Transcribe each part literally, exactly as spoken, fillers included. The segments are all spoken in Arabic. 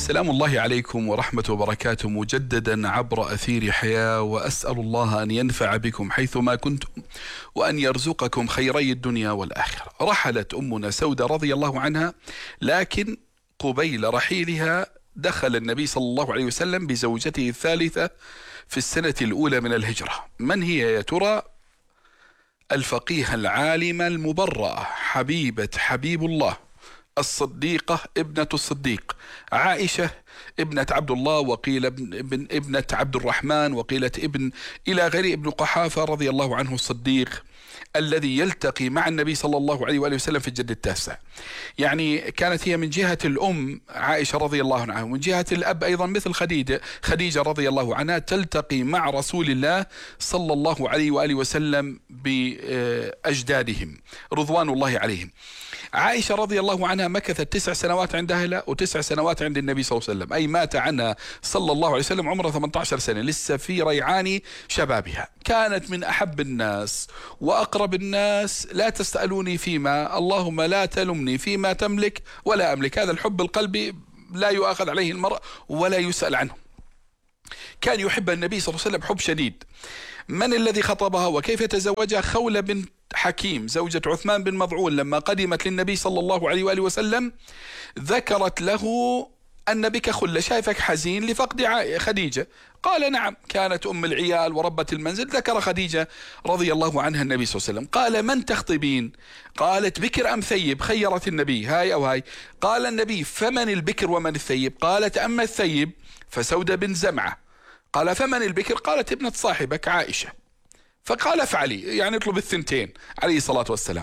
سلام الله عليكم ورحمة وبركاته مجددا عبر أثير حياة، وأسأل الله أن ينفع بكم حيثما كنتم وأن يرزقكم خيري الدنيا والآخرة. رحلت أمنا سودة رضي الله عنها، لكن قبيل رحيلها دخل النبي صلى الله عليه وسلم بزوجته الثالثة في السنة الأولى من الهجرة. من هي يا ترى؟ الفقيه العالمة المبرأة، حبيبة حبيب الله، الصديقة ابنة الصديق، عائشة ابنة عبد الله، وقيل ابن, ابن ابنة عبد الرحمن، وقيلة ابن إلى غير ابن قحافة رضي الله عنه الصديق، الذي يلتقي مع النبي صلى الله عليه وآله وسلم في الجد التاسع. يعني كانت هي من جهة الأم عائشة رضي الله عنها، ومن جهة الأب أيضا مثل خديجة خديجة رضي الله عنها تلتقي مع رسول الله صلى الله عليه وآله وسلم بأجدادهم رضوان الله عليهم. عائشة رضي الله عنها مكثت تسع سنوات عند أهلها وتسع سنوات عند النبي صلى الله عليه وسلم، أي مات عنها صلى الله عليه وسلم عمرها ثمانية عشر سنة، لسه في ريعان شبابها. كانت من أحب الناس وأقرب الناس. لا تسألوني فيما، اللهم لا تلمني فيما تملك ولا أملك. هذا الحب القلبي لا يؤاخذ عليه المرء ولا يسأل عنه. كان يحب النبي صلى الله عليه وسلم حب شديد. من الذي خطبها وكيف تزوجها؟ خولة بنت حكيم زوجة عثمان بن مظعون، لما قدمت للنبي صلى الله عليه وآله وسلم ذكرت له أن بك خلة، شايفك حزين لفقد خديجة. قال نعم، كانت أم العيال وربة المنزل. ذكر خديجة رضي الله عنها النبي صلى الله عليه وسلم. قال من تخطبين؟ قالت بكر أم ثيب؟ خيرت النبي هاي أو هاي. قال النبي فمن البكر ومن الثيب؟ قالت أما الثيب فسودة بن زمعة. قال فمن البكر؟ قالت ابنة صاحبك عائشة. فقال افعلي، يعني اطلب الثنتين عليه الصلاة والسلام.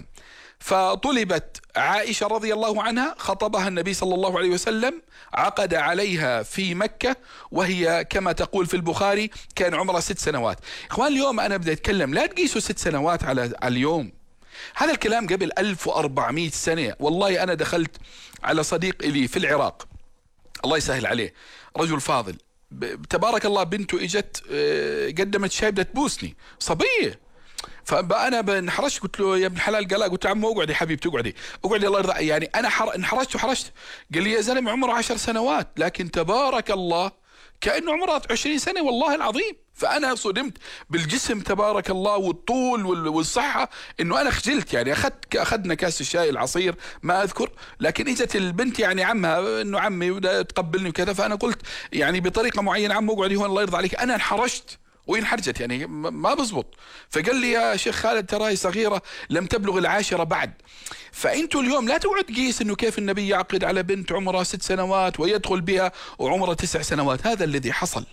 فطلبت عائشة رضي الله عنها، خطبها النبي صلى الله عليه وسلم، عقد عليها في مكة وهي كما تقول في البخاري كان عمرها ست سنوات. إخوان اليوم أنا بدي أتكلم، لا تقيسوا ست سنوات على اليوم، هذا الكلام قبل ألف وأربعمائة سنة. والله أنا دخلت على صديق لي في العراق الله يسهل عليه، رجل فاضل تبارك الله، بنته اجت قدمت شاي بدها تبوسني، صبيه. فانا بنحرجت، قلت له يا ابن الحلال، قال قلت له عمو اقعدي حبيبتي اقعدي اقعدي الله يرضى. يعني انا انحرجت وحرجت. قال لي يا زلمه عمره عشر سنوات، لكن تبارك الله كأنه عمره عشرين سنة والله العظيم. فأنا صدمت بالجسم تبارك الله والطول والصحة، إنه أنا خجلت. يعني أخذت أخذنا كاس الشاي العصير ما أذكر، لكن إجت البنت يعني عمها إنه عمي وده تقبلني وكذا، فأنا قلت يعني بطريقة معينة عمو اقعدي هون الله يرضى عليك. أنا انحرجت وانحرجت، يعني ما بزبط. فقال لي يا شيخ خالد تراي صغيرة لم تبلغ العاشرة بعد. فأنتوا اليوم لا تقعد تقيس إنه كيف النبي يعقد على بنت عمرها ست سنوات ويدخل بها وعمرها تسع سنوات. هذا الذي حصل.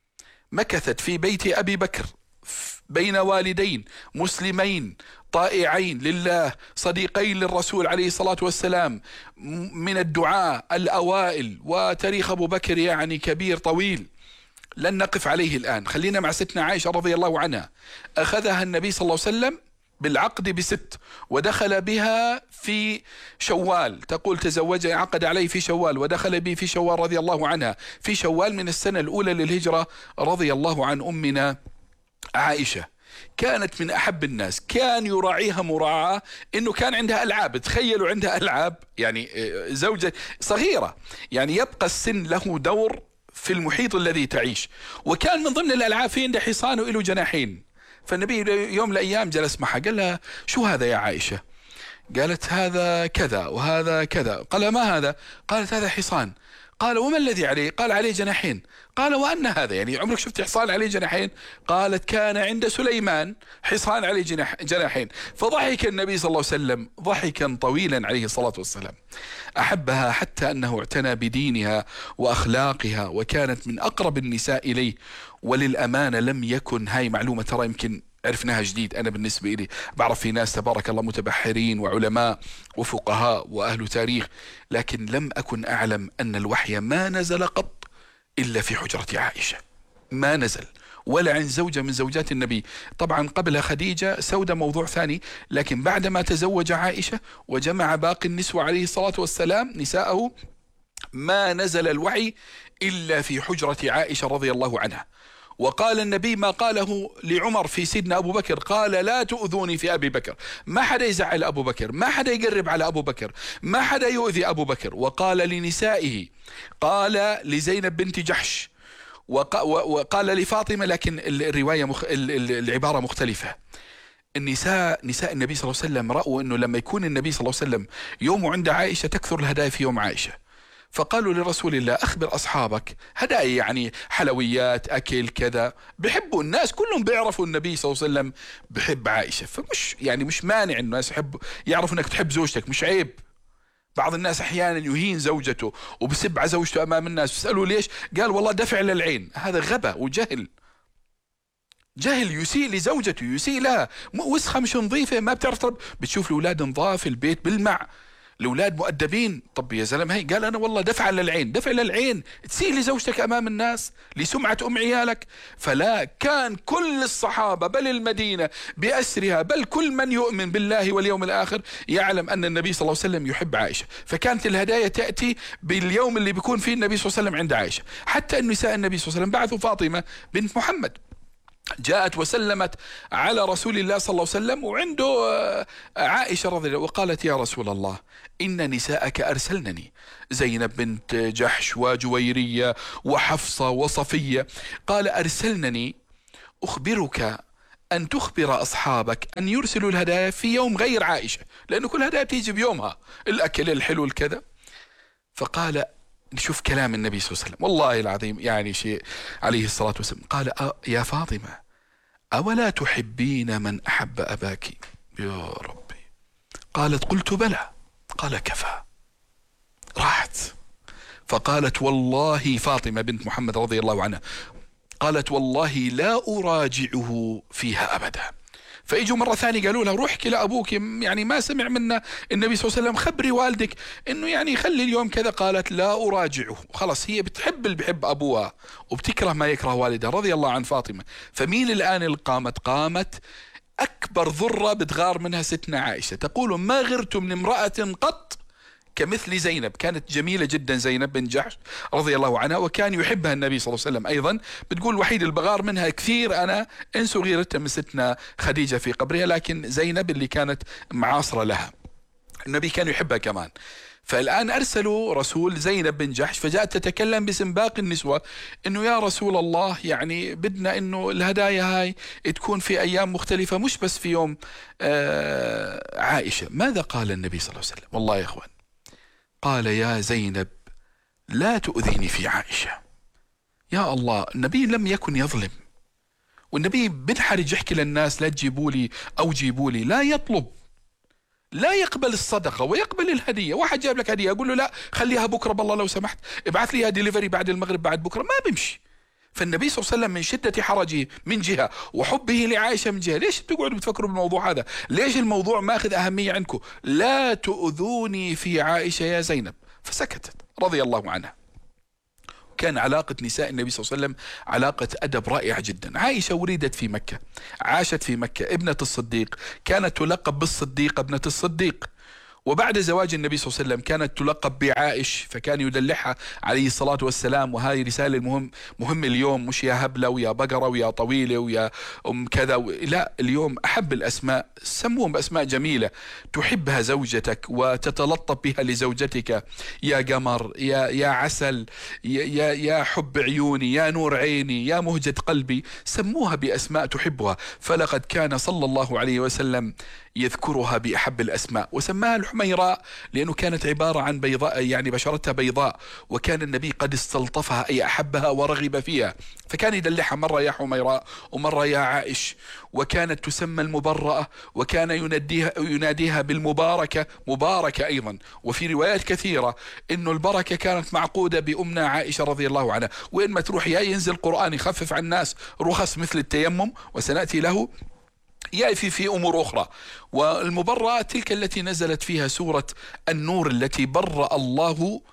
مكثت في بيت أبي بكر بين والدين مسلمين طائعين لله، صديقين للرسول عليه الصلاة والسلام، من الدعاء الأوائل. وتاريخ أبو بكر يعني كبير طويل لن نقف عليه الآن. خلينا مع ستنا عائشة رضي الله عنها. أخذها النبي صلى الله عليه وسلم بالعقد بست، ودخل بها في شوال. تقول تزوجها عقد عليه في شوال ودخل به في شوال رضي الله عنها، في شوال من السنة الأولى للهجرة رضي الله عن أمنا عائشة. كانت من أحب الناس، كان يراعيها مراعاة، إنه كان عندها ألعاب. تخيلوا عندها ألعاب، يعني زوجة صغيرة، يعني يبقى السن له دور في المحيط الذي تعيش. وكان من ضمن الألعاب في عنده حصان وله جناحين. فالنبي يوم الأيام جلس معها قال لها شو هذا يا عائشة؟ قالت هذا كذا وهذا كذا. قال ما هذا؟ قالت هذا حصان. قال وما الذي عليه؟ قال عليه جناحين. قال وأن هذا؟ يعني عمرك شفت حصان عليه جناحين؟ قالت كان عند سليمان حصان عليه جناح جناحين. فضحك النبي صلى الله عليه وسلم ضحكا طويلا عليه الصلاة والسلام. أحبها حتى أنه اعتنى بدينها وأخلاقها، وكانت من أقرب النساء إليه. وللأمانة لم يكن، هاي معلومة ترى يمكن عرفناها جديد، أنا بالنسبة لي بعرف في ناس تبارك الله متبحرين وعلماء وفقهاء وأهل تاريخ، لكن لم أكن أعلم أن الوحي ما نزل قط إلا في حجرة عائشة، ما نزل ولا عن زوجة من زوجات النبي. طبعا قبلها خديجة سودة موضوع ثاني، لكن بعدما تزوج عائشة وجمع باقي النسوة عليه الصلاة والسلام نساءه، ما نزل الوحي إلا في حجرة عائشة رضي الله عنها. وقال النبي ما قاله لعمر في سيدنا أبو بكر، قال لا تؤذوني في أبي بكر، ما حدا يزعل أبو بكر، ما حدا يقرب على أبو بكر، ما حدا يؤذي أبو بكر. وقال لنسائه، قال لزينب بنت جحش، وقال لفاطمة، لكن الرواية مخ... العبارة مختلفة. النساء نساء النبي صلى الله عليه وسلم رأوا أنه لما يكون النبي صلى الله عليه وسلم يومه عند عائشة تكثر الهدايا في يوم عائشة، فقالوا لرسول الله أخبر أصحابك، هدايا يعني حلويات أكل كذا، بحبوا الناس كلهم بيعرفوا النبي صلى الله عليه وسلم بحب عائشة، فمش يعني مش مانع الناس يحب يعرفوا أنك تحب زوجتك، مش عيب. بعض الناس أحيانا يهين زوجته وبسب على زوجته أمام الناس، بيسألوا ليش؟ قال والله دفع للعين. هذا غبا وجهل، جهل، يسيء لزوجته، يسيء لها، وسخة مش نظيفة، ما بتعرف ترب. بتشوف الأولاد نظاف، البيت بالمع، الأولاد مؤدبين. طب يا زلمة هي قال أنا والله دفع للعين، دفع للعين، تسيء لزوجتك أمام الناس لسمعة أم عيالك. فلا، كان كل الصحابة بل المدينة بأسرها بل كل من يؤمن بالله واليوم الآخر يعلم أن النبي صلى الله عليه وسلم يحب عائشة. فكانت الهدايا تأتي باليوم اللي بيكون فيه النبي صلى الله عليه وسلم عند عائشة. حتى النساء النبي صلى الله عليه وسلم بعثوا فاطمة بنت محمد، جاءت وسلمت على رسول الله صلى الله عليه وسلم، وعنده عائشة رضي الله، وقالت يا رسول الله إن نساءك أرسلنني، زينب بنت جحش وجويرية وحفصة وصفية، قال أرسلنني أخبرك أن تخبر أصحابك أن يرسلوا الهدايا في يوم غير عائشة، لأنه كل هدايا بتيجي بيومها، الأكل الحلو الكذا. فقال، نشوف كلام النبي صلى الله عليه وسلم والله العظيم يعني شيء عليه الصلاة والسلام، قال يا فاطمة أولا تحبين من أحب أباك؟ يا ربي. قالت قلت بلى. قال كفى. راحت. فقالت والله فاطمة بنت محمد رضي الله عنها قالت والله لا أراجعه فيها أبدا. فاجوا مرة ثانية قالوا لها روح احكي لأبوك، يعني ما سمع منا النبي صلى الله عليه وسلم، خبري والدك انه يعني خلي اليوم كذا. قالت لا أراجعه، خلاص هي بتحب اللي بحب أبوها وبتكره ما يكره والدها رضي الله عن فاطمة. فمين الآن اللي قامت؟ قامت أكبر ذرة بتغار منها ستنا عائشة، تقول ما غرت من امرأة قط كمثل زينب. كانت جميلة جدا زينب بن جحش رضي الله عنها، وكان يحبها النبي صلى الله عليه وسلم أيضا. بتقول الوحيد البغار منها كثير أنا انسوا غيرتها من ستنا خديجة في قبرها، لكن زينب اللي كانت معاصرة لها النبي كان يحبها كمان. فالآن أرسلوا رسول زينب بن جحش، فجاءت تتكلم باسم باقي النسوة إنه يا رسول الله يعني بدنا إنه الهدايا هاي تكون في أيام مختلفة مش بس في يوم آه عائشة. ماذا قال النبي صلى الله عليه وسلم؟ والله يا إخوان قال يا زينب لا تؤذيني في عائشة. يا الله، النبي لم يكن يظلم، والنبي بنحرج يحكي للناس لا تجيبوا لي أو جيبوا لي، لا يطلب، لا يقبل الصدقة ويقبل الهدية. واحد جاب لك هدية أقول له لا خليها بكرة بالله لو سمحت، ابعث لي ديليفري بعد المغرب بعد بكرة، ما بيمشي. فالنبي صلى الله عليه وسلم من شدة حرجه من جهة وحبه لعائشة من جهة، ليش بتقعدوا بتفكروا بالموضوع هذا؟ ليش الموضوع ماخذ أهمية عندكم؟ لا تؤذوني في عائشة يا زينب. فسكتت رضي الله عنها. كان علاقة نساء النبي صلى الله عليه وسلم علاقة أدب رائعة جدا. عائشة ولدت في مكة، عاشت في مكة، ابنة الصديق، كانت تلقب بالصديقة ابنة الصديق. وبعد زواج النبي صلى الله عليه وسلم كانت تلقب بعائش، فكان يدلعها عليه الصلاة والسلام. وهذه رسالة المهم مهم اليوم، مش يا هبلة ويا بقرة ويا طويلة ويا أم كذا و... لا، اليوم أحب الأسماء سموهم بأسماء جميلة تحبها زوجتك وتتلطف بها لزوجتك، يا قمر، يا يا عسل، يا يا, يا حب عيوني، يا نور عيني، يا مهجة قلبي، سموها بأسماء تحبها. فلقد كان صلى الله عليه وسلم يذكرها بأحب الأسماء، وسماها الحميراء لأنه كانت عبارة عن بيضاء، يعني بشرتها بيضاء، وكان النبي قد استلطفها أي أحبها ورغب فيها، فكان يدلعها مرة يا حميراء ومرة يا عائش. وكانت تسمى المبرأة، وكان يناديها, يناديها بالمباركة، مباركة أيضا. وفي روايات كثيرة إنه البركة كانت معقودة بأمنا عائشة رضي الله عنها. وين ما تروح يا ينزل قرآن يخفف عن الناس رخص مثل التيمم وسنأتي له، يأتي في أمور أخرى. والمبرأة تلك التي نزلت فيها سورة النور التي برأ الله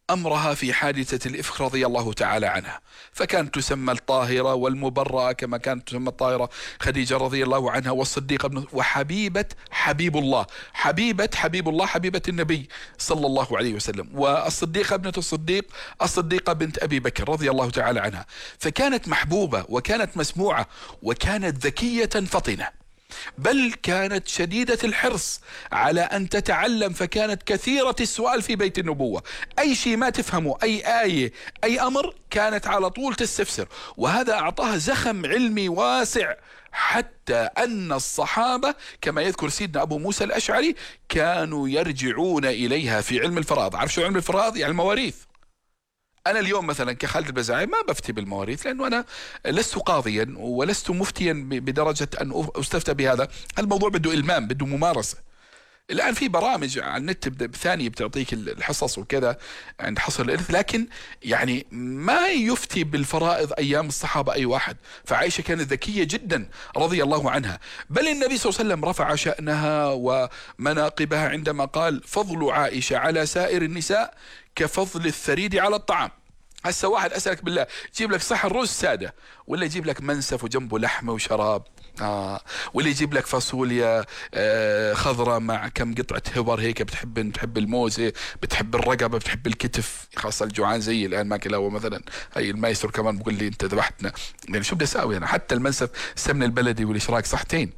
أمرها في حادثة الإفك رضي الله تعالى عنها، فكانت تسمى الطاهرة والمبرأة كما كانت تسمى الطاهرة خديجة رضي الله عنها، والصديقة ابن وحبيبة حبيب الله، حبيبة حبيب الله حبيبة النبي صلى الله عليه وسلم، والصديقة ابنة الصديق الصديقة بنت أبي بكر رضي الله تعالى عنها. فكانت محبوبة وكانت مسموعة وكانت ذكية فطنة، بل كانت شديدة الحرص على أن تتعلم، فكانت كثيرة السؤال في بيت النبوة. أي شيء ما تفهمه، أي آية، أي أمر، كانت على طول تستفسر، وهذا أعطاها زخم علمي واسع، حتى أن الصحابة كما يذكر سيدنا أبو موسى الأشعري كانوا يرجعون إليها في علم الفرائض. عارف شو علم الفرائض؟ يعني المواريث. أنا اليوم مثلا كخالد البزاعي ما بفتي بالمواريث، لأنه أنا لست قاضيا ولست مفتيا بدرجة أن أستفتى بهذا. الموضوع بده إلمام، بده ممارسة. الآن في برامج على النت ثانية بتعطيك الحصص وكذا عند حصر الإرث، لكن يعني ما يفتي بالفرائض أيام الصحابة أي واحد. فعائشة كانت ذكية جدا رضي الله عنها، بل النبي صلى الله عليه وسلم رفع شأنها ومناقبها عندما قال: فضل عائشة على سائر النساء كفضل الثريد على الطعام. هسه واحد أسألك بالله، جيب لك صحن رز سادة، ولا يجيب لك منسف وجنبه لحمة وشراب، آه ولا يجيب لك فاصوليا آه خضراء مع كم قطعة هبر هيك، بتحب بتحب الموزة، بتحب الرقبة، بتحب الكتف، خاصة الجوعان زي الآن ماكل هو مثلا. هي المايستر كمان بقول لي أنت ذبحتنا، يعني شو بدي أساوي أنا؟ حتى المنسف السمن البلدي والإشراك صحتين.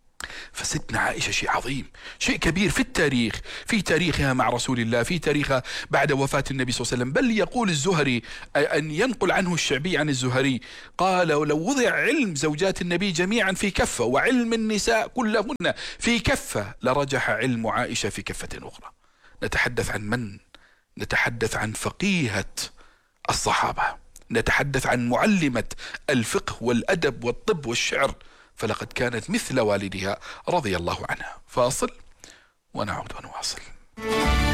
فستنا عائشة شيء عظيم، شيء كبير في التاريخ، في تاريخها مع رسول الله، في تاريخها بعد وفاة النبي صلى الله عليه وسلم. بل يقول الزهري، أن ينقل عنه الشعبي عن الزهري، قال: لو وضع علم زوجات النبي جميعا في كفة وعلم النساء كلهن في كفة لرجح علم عائشة في كفة أخرى. نتحدث عن من؟ نتحدث عن فقيهة الصحابة، نتحدث عن معلمة الفقه والأدب والطب والشعر، فلقد كانت مثل والدها رضي الله عنها. فاصل ونعود ونواصل.